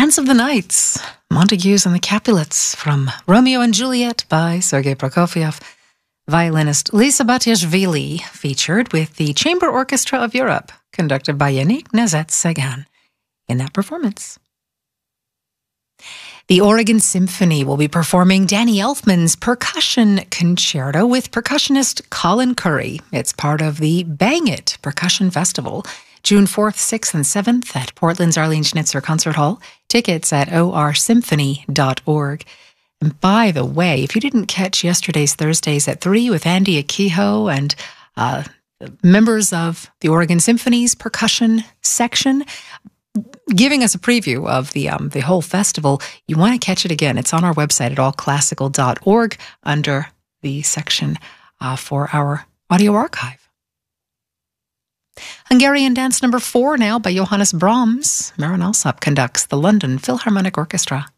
Dance of the Nights, Montagues and the Capulets from Romeo and Juliet by Sergei Prokofiev. Violinist Lisa Batiashvili featured with the Chamber Orchestra of Europe, conducted by Yannick Nezet-Segan in that performance. The Oregon Symphony will be performing Danny Elfman's Percussion Concerto with percussionist Colin Curry. It's part of the Bang It Percussion Festival, June 4th, 6th, and 7th at Portland's Arlene Schnitzer Concert Hall. Tickets at orsymphony.org. And by the way, if you didn't catch yesterday's Thursdays at 3 with Andy Akiho and members of the Oregon Symphony's percussion section, giving us a preview of the whole festival, you want to catch it again. It's on our website at allclassical.org under the section for our audio archive. Hungarian Dance number 4 now by Johannes Brahms. Marin Alsop conducts the London Philharmonic Orchestra.